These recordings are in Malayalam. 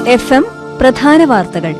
FM പ്രധാന വാർത്തകൾ.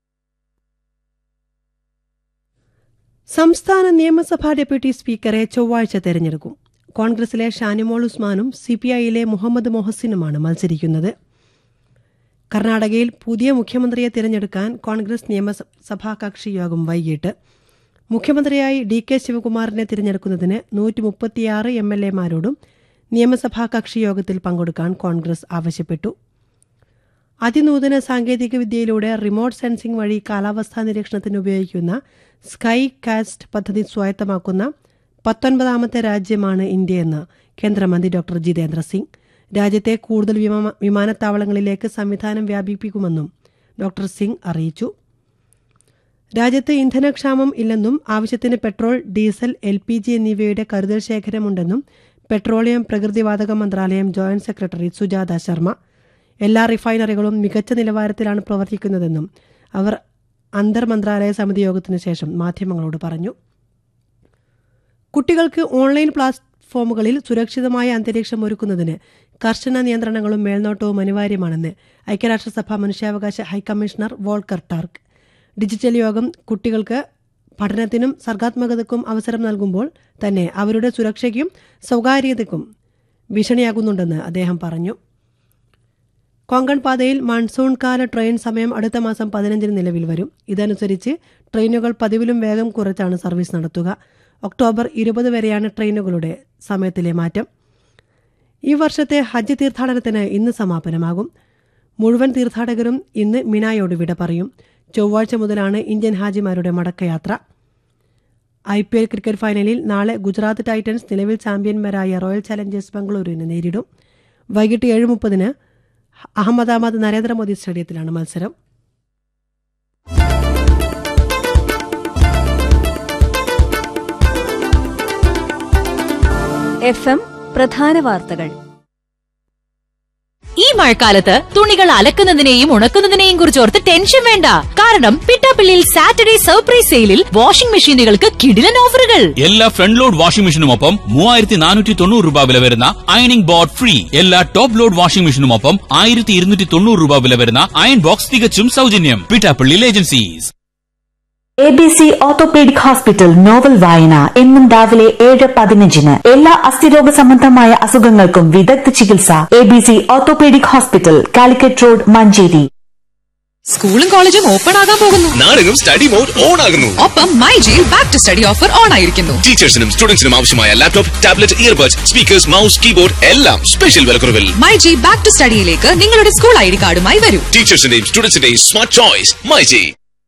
സംസ്ഥാന നിയമസഭാ ഡെപ്യൂട്ടി സ്പീക്കറെ ചൊവ്വാഴ്ച തെരഞ്ഞെടുക്കും. കോൺഗ്രസിലെ ഷാനിമോൾ ഉസ്മാനും സിപിഐയിലെ മുഹമ്മദ് മൊഹസിനുമാണ് മത്സരിക്കുന്നത്. കർണാടകയിൽ പുതിയ മുഖ്യമന്ത്രിയെ തിരഞ്ഞെടുക്കാൻ കോൺഗ്രസ് നിയമസഭാ കക്ഷി യോഗം വൈകിട്ട്. മുഖ്യമന്ത്രിയായി DK ശിവകുമാറിനെ തിരഞ്ഞെടുക്കുന്നതിന് 136 MLAമാരോടും നിയമസഭാ കക്ഷി യോഗത്തിൽ പങ്കെടുക്കാൻ കോൺഗ്രസ് ആവശ്യപ്പെട്ടു. അതിനൂതന സാങ്കേതികവിദ്യയിലൂടെ റിമോട്ട് സെൻസിംഗ് വഴി കാലാവസ്ഥാ നിരീക്ഷണത്തിന് ഉപയോഗിക്കുന്ന സ്കൈ കാസ്റ്റ് പദ്ധതി സ്വായത്തമാക്കുന്ന 19ാമത്തെ രാജ്യമാണ് ഇന്ത്യയെന്ന് കേന്ദ്രമന്ത്രി ഡോക്ടർ ജിതേന്ദ്ര സിംഗ്. രാജ്യത്തെ കൂടുതൽ വിമാനത്താവളങ്ങളിലേക്ക് സംവിധാനം വ്യാപിപ്പിക്കുമെന്നും ഡോക്ടർ സിംഗ് അറിയിച്ചു. രാജ്യത്ത് ഇന്ധനക്ഷാമം ഇല്ലെന്നും ആവശ്യത്തിന് പെട്രോൾ, ഡീസൽ, LPG എന്നിവയുടെ കരുതൽ ശേഖരമുണ്ടെന്നും പെട്രോളിയം പ്രകൃതിവാതക മന്ത്രാലയം ജോയിന്റ് സെക്രട്ടറി സുജാത ശർമ്മ. എല്ലാ റിഫൈനറികളും മികച്ച നിലവാരത്തിലാണ് പ്രവർത്തിക്കുന്നതെന്നും അവർ അന്തർമന്ത്രാലയ സമിതി യോഗത്തിനു ശേഷം മാധ്യമങ്ങളോട് പറഞ്ഞു. കുട്ടികൾക്ക് ഓൺലൈൻ പ്ലാറ്റ്ഫോമുകളിൽ സുരക്ഷിതമായ അന്തരീക്ഷം ഒരുക്കുന്നതിന് കർശന നിയന്ത്രണങ്ങളും മേൽനോട്ടവും അനിവാര്യമാണെന്ന് ഐക്യരാഷ്ട്രസഭ മനുഷ്യാവകാശ ഹൈക്കമ്മീഷണർ വോൾക്കർ ടർക്ക്. ഡിജിറ്റൽ യോഗം കുട്ടികൾക്ക് പഠനത്തിനും സർഗാത്മകതയ്ക്കും അവസരം നൽകുമ്പോൾ തന്നെ അവരുടെ സുരക്ഷയ്ക്കും സ്വകാര്യതയ്ക്കും ഭീഷണിയാകുന്നുണ്ടെന്ന് അദ്ദേഹം പറഞ്ഞു. കൊങ്കൺ പാതയിൽ മൺസൂൺ കാല ട്രെയിൻ സമയം അടുത്ത മാസം 15 നിലവിൽ വരും. ഇതനുസരിച്ച് ട്രെയിനുകൾ പതിവിലും വേഗം കുറച്ചാണ് സർവീസ് നടത്തുക. ഒക്ടോബർ 20 വരെയാണ് ട്രെയിനുകളുടെ സമയത്തിലെ മാറ്റം. ഈ വർഷത്തെ ഹജ്ജ് തീർത്ഥാടനത്തിന് ഇന്ന് സമാപനമാകും. മുഴുവൻ തീർത്ഥാടകരും ഇന്ന് മിനായോട് വിട പറയും. ചൊവ്വാഴ്ച മുതലാണ് ഇന്ത്യൻ ഹാജിമാരുടെ മടക്കയാത്ര. IPL ക്രിക്കറ്റ് ഫൈനലിൽ നാളെ ഗുജറാത്ത് ടൈറ്റൻസ് നിലവിൽ ചാമ്പ്യന്മാരായ റോയൽ ചലഞ്ചേഴ്സ് ബംഗളൂരുവിനെ നേരിടും. വൈകിട്ട് 7:30 അഹമ്മദാബാദ് നരേന്ദ്രമോദി സ്റ്റേഡിയത്തിലാണ് മത്സരം. FM പ്രധാന വാർത്തകൾ. ഈ മഴക്കാലത്ത് തുണികൾ അലക്കുന്നതിനെയും ഉണക്കുന്നതിനെയും കുറിച്ചോർത്ത് ടെൻഷൻ വേണ്ട. കാരണം പിട്ടാപ്പിള്ളിയിൽ സാറ്റർഡേ സർപ്രൈസ് സെയിലിൽ വാഷിംഗ് മെഷീനുകൾക്ക് കിടിലൻ ഓഫറുകൾ. എല്ലാ ഫ്രണ്ട് ലോഡ് വാഷിംഗ് മെഷീനുമൊപ്പം 3490 രൂപ വില വരുന്ന അയണിംഗ് ബോർഡ് ഫ്രീ. എല്ലാ ടോപ്പ് ലോഡ് വാഷിംഗ് മെഷീനുമൊപ്പം 1290 രൂപ വില വരുന്ന അയൺ ബോക്സ് തികച്ചും സൗജന്യം. പിട്ടാപ്പിള്ളിയിൽ agencies. ABC orthopaedic hospital novel വായന എന്നും രാവിലെ 7:15. എല്ലാ അസ്ഥിരോഗ സംബന്ധമായ അസുഖങ്ങൾക്കും വിദഗ്ധ ചികിത്സ. ABC orthopaedic hospital, Calicut road, Manjeri. സ്കൂളും കോളേജും ഓപ്പൺ ആകാൻ പോകുന്നു. നാളെയും സ്റ്റഡി മോഡ് ഓൺ ആകുന്നു. ഒപ്പം മൈജിയിൽ back to study offer on ആയിരിക്കുന്നു. ടീച്ചേഴ്സിനും സ്റ്റുഡൻസിനും ആവശ്യമായ laptop, tablet, earbuds, speakers, mouse, keyboard എല്ലാം സ്പെഷ്യൽ വിലക്കുറവിൽ. മൈജി ബാക്ക് ടു സ്റ്റഡിയിലേക്ക് നിങ്ങളുടെ സ്കൂൾ ID കാർഡുമായി വരൂ. ടീച്ചേഴ്സിന്റെയും സ്റ്റുഡൻസിന്റെയും സ്മാർട്ട് ചോയ്സ് മൈജി.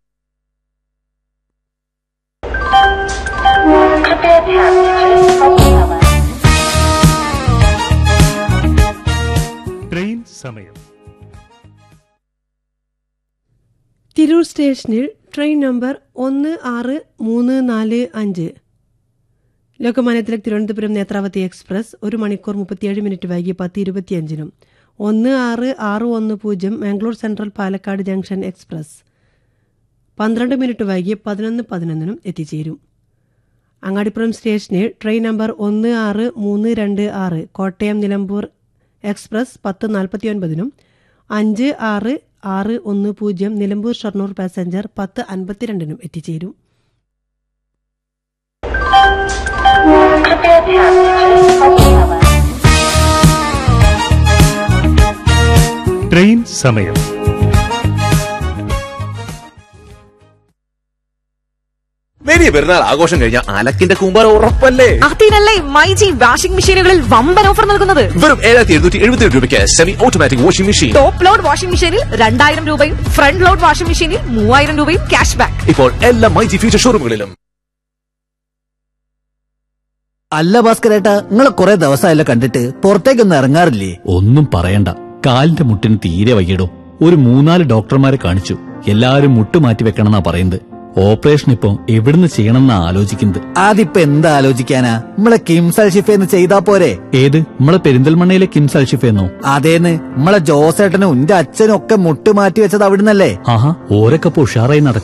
ട്രെയിൻ സമയം. തിരൂർ സ്റ്റേഷനിൽ train number 16345 Lokmanya Tilak Thiruvananthapuram Netravati express 1 മണിക്കൂർ 37 മിനിറ്റ് വൈകി 10:25 1610 Mangalore central Palakkad junction express 12 minute വൈകി 11:11 എത്തിച്ചേരും. അങ്ങാടിപ്പുറം സ്റ്റേഷനിൽ train number 16326 Kottayam Nilambur express 10:49 5610 Nilambur Shoranur passenger 10:52 എത്തിച്ചേരും. ട്രെയിൻ സമയം. വലിയ പെരുന്നാൾ ആഘോഷം കഴിഞ്ഞാൽ അലക്കിന്റെ കൂമ്പാരം ഉറപ്പല്ലേ. അതിനല്ലേ മൈജി വാഷിംഗ് മെഷീനുകളിൽ വമ്പൻ ഓഫർ നൽകുന്നത്. വെറും 7,777 രൂപയ്ക്ക് semi automatic washing machine. Top load washing മെഷീനിൽ 2000 രൂപയും ഫ്രണ്ട് ലോഡ് വാഷിംഗ് മെഷീനിൽ 3000 രൂപയും ക്യാഷ് ബാക്ക്. ഇപ്പോൾ എല്ലാ മൈജി ഫ്യൂച്ചർ ഷോറൂമുകളിലും. അല്ല ഭാസ്കരേട്ടാ, നിങ്ങളെ കുറെ ദിവസമായല്ലോ കണ്ടിട്ട്, പുറത്തേക്കൊന്നും ഇറങ്ങാറില്ലേ? ഒന്നും പറയണ്ട, കാലിന്റെ മുട്ടിന് തീരെ വയ്യടോ. ഒരു 3-4 ഡോക്ടർമാരെ കാണിച്ചു. എല്ലാരും മുട്ട് മാറ്റി വെക്കണമെന്നാ പറയുന്നത്. ഓപ്പറേഷൻ ഇപ്പൊ എവിടുന്ന് ചെയ്യണമെന്നാ ആലോചിക്കുന്നത്. അതിപ്പോ എന്താ ആലോചിക്കാനാ, നമ്മളെ കിംസ് അൽഷിഫേന്ന് ചെയ്താ പോരെ? ഏത്, നമ്മളെ പെരിന്തൽമണ്ണയിലെ കിംസ് അൽഷിഫേന്നോ? അതേന്ന്, നമ്മളെ ജോസേട്ടനും എന്റെ അച്ഛനും ഒക്കെ മുട്ട് മാറ്റി വെച്ചത് അവിടുന്നല്ലേ. ആഹാ, ഓരൊക്കെ ഉഷാറായി നടക്കും.